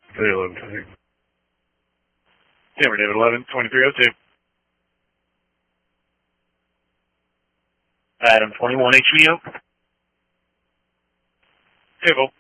311. Denver, David 11, 2302. Adam 21 HVO. Table.